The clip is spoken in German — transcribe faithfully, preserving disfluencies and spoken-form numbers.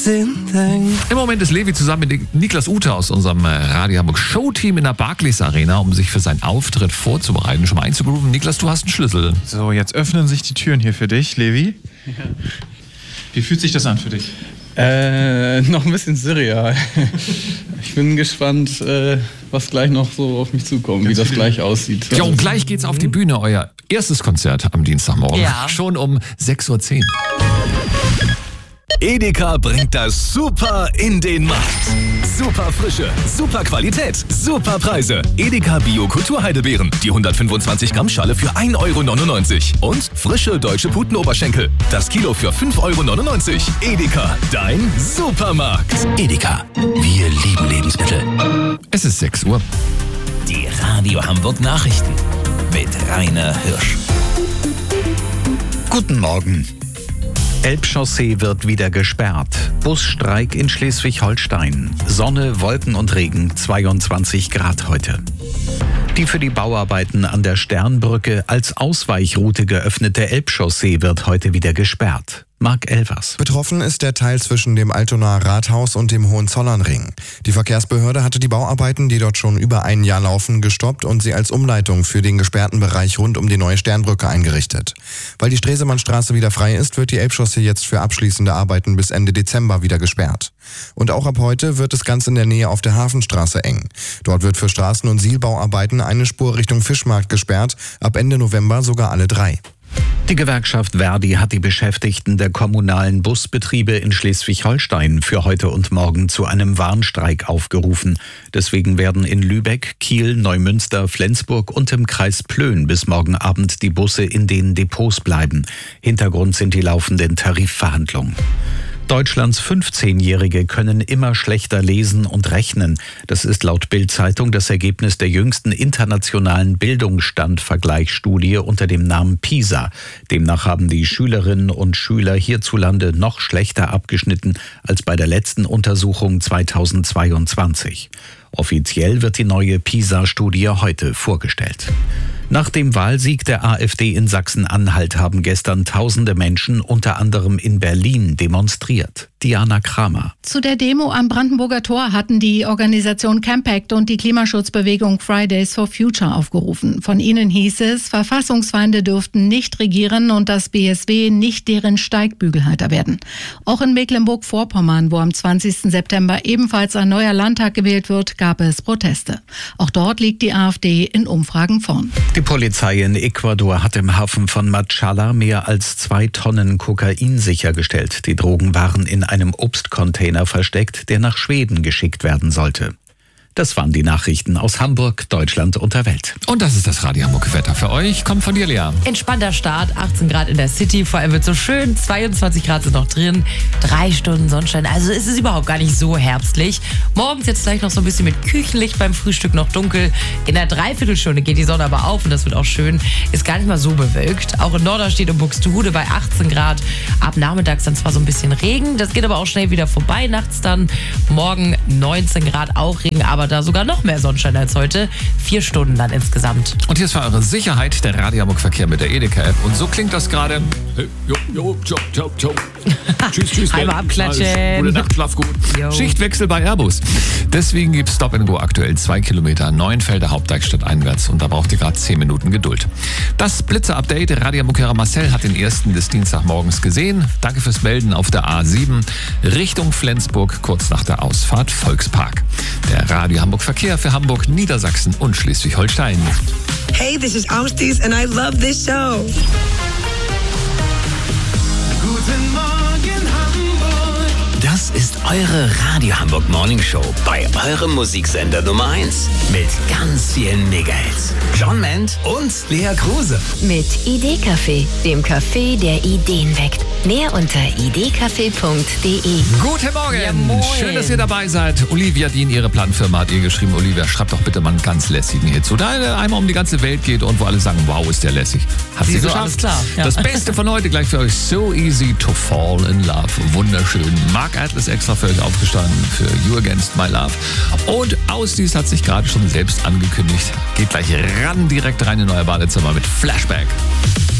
amazing thing. Im Moment ist Levi zusammen mit Niklas Ute aus unserem Radio Hamburg Showteam in der Barclays Arena, um sich für seinen Auftritt vorzubereiten, schon mal einzugrooven. Niklas, du hast einen Schlüssel. So, jetzt öffnen sich die Türen hier für dich, Levi. Ja. Wie fühlt sich das an für dich? Äh, noch ein bisschen surreal. Ich bin gespannt, äh, was gleich noch so auf mich zukommt, wie das gleich aussieht. Ja, und gleich geht's auf die Bühne, euer erstes Konzert am Dienstagmorgen. Ja. Schon um sechs Uhr zehn. Edeka bringt das Super in den Markt. Super Frische, super Qualität, super Preise. Edeka Bio Kulturheidelbeeren. Die hundertfünfundzwanzig Gramm Schale für ein Euro neunundneunzig. Und frische deutsche Putenoberschenkel. Das Kilo für fünf Euro neunundneunzig. Edeka, dein Supermarkt. Edeka, wir lieben Lebensmittel. Es ist sechs Uhr. Die Radio Hamburg Nachrichten mit Rainer Hirsch. Guten Morgen. Elbchaussee wird wieder gesperrt. Busstreik in Schleswig-Holstein. Sonne, Wolken und Regen, zweiundzwanzig Grad heute. Die für die Bauarbeiten an der Sternbrücke als Ausweichroute geöffnete Elbchaussee wird heute wieder gesperrt. Marc Elvers. Betroffen ist der Teil zwischen dem Altonaer Rathaus und dem Hohenzollernring. Die Verkehrsbehörde hatte die Bauarbeiten, die dort schon über ein Jahr laufen, gestoppt und sie als Umleitung für den gesperrten Bereich rund um die neue Sternbrücke eingerichtet. Weil die Stresemannstraße wieder frei ist, wird die Elbchaussee jetzt für abschließende Arbeiten bis Ende Dezember wieder gesperrt. Und auch ab heute wird es ganz in der Nähe auf der Hafenstraße eng. Dort wird für Straßen- und Sielbauarbeiten eine Spur Richtung Fischmarkt gesperrt, ab Ende November sogar alle drei. Die Gewerkschaft Verdi hat die Beschäftigten der kommunalen Busbetriebe in Schleswig-Holstein für heute und morgen zu einem Warnstreik aufgerufen. Deswegen werden in Lübeck, Kiel, Neumünster, Flensburg und im Kreis Plön bis morgen Abend die Busse in den Depots bleiben. Hintergrund sind die laufenden Tarifverhandlungen. Deutschlands fünfzehnjährige können immer schlechter lesen und rechnen. Das ist laut Bild-Zeitung das Ergebnis der jüngsten internationalen Bildungsstandvergleichsstudie unter dem Namen PISA. Demnach haben die Schülerinnen und Schüler hierzulande noch schlechter abgeschnitten als bei der letzten Untersuchung zweitausendzweiundzwanzig. Offiziell wird die neue PISA-Studie heute vorgestellt. Nach dem Wahlsieg der AfD in Sachsen-Anhalt haben gestern tausende Menschen, unter anderem in Berlin, demonstriert. Diana Kramer. Zu der Demo am Brandenburger Tor hatten die Organisation Campact und die Klimaschutzbewegung Fridays for Future aufgerufen. Von ihnen hieß es, Verfassungsfeinde dürften nicht regieren und das B S W nicht deren Steigbügelhalter werden. Auch in Mecklenburg-Vorpommern, wo am zwanzigsten September ebenfalls ein neuer Landtag gewählt wird, gab es Proteste. Auch dort liegt die AfD in Umfragen vorn. Die Polizei in Ecuador hat im Hafen von Machala mehr als zwei Tonnen Kokain sichergestellt. Die Drogen waren in einem Obstcontainer versteckt, der nach Schweden geschickt werden sollte. Das waren die Nachrichten aus Hamburg, Deutschland und der Welt. Und das ist das Radio Hamburg Wetter für euch. Kommt von dir, Lea. Entspannter Start, achtzehn Grad in der City, vor allem wird so schön, zweiundzwanzig Grad sind noch drin, drei Stunden Sonnenschein, also es ist überhaupt gar nicht so herbstlich. Morgens jetzt gleich noch so ein bisschen mit Küchenlicht, beim Frühstück noch dunkel, in einer Dreiviertelstunde geht die Sonne aber auf und das wird auch schön, ist gar nicht mal so bewölkt. Auch in Norderstedt und Buxtehude bei achtzehn Grad, ab nachmittags dann zwar so ein bisschen Regen, das geht aber auch schnell wieder vorbei, nachts dann morgen neunzehn Grad auch Regen, aber da sogar noch mehr Sonnenschein als heute. Vier Stunden dann insgesamt. Und hier ist für eure Sicherheit der Radio Hamburg Verkehr mit der Edeka-App. Und so klingt das gerade. Hey, jo, jo, ciao, ciao, ciao. Tschüss, tschüss. Einmal abklatschen. Gute Nacht, schlaf gut. Jo. Schichtwechsel bei Airbus. Deswegen gibt es Stop and Go aktuell zwei Kilometer Neuenfelder Hauptwerkstatt einwärts. Und da braucht ihr gerade zehn Minuten Geduld. Das Blitzer-Update. Radio Hamburg Marcel hat den ersten des Dienstagmorgens gesehen. Danke fürs Melden auf der A sieben Richtung Flensburg, kurz nach der Ausfahrt Volkspark. Der Radio Hamburg Verkehr für Hamburg, Niedersachsen und Schleswig-Holstein. Hey, this is Austis and I love this show. Guten Morgen Hamburg. Das ist eure Radio Hamburg Morning Show bei eurem Musiksender Nummer eins. Mit ganz vielen Megahits. John Ment und Lea Kruse. Mit Idee-Café, dem Café, der Ideen weckt. Mehr unter idcafé punkt de. Guten Morgen. Ja, moin. Schön, dass ihr dabei seid. Olivia Dien, ihre Plattenfirma, hat ihr geschrieben. Olivia, schreibt doch bitte mal einen ganz lässigen Hit. So, da er einmal um die ganze Welt geht und wo alle sagen, wow, ist der lässig. Hat sie Wieso? geschafft. Alles klar. Ja. Das Beste von heute gleich für euch. So easy to fall in love. Wunderschön. Mark Atlas extra für euch aufgestanden für You Against My Love. Und Ausdies hat sich gerade schon selbst angekündigt. Geht gleich ran, direkt rein in euer Badezimmer mit Flashback.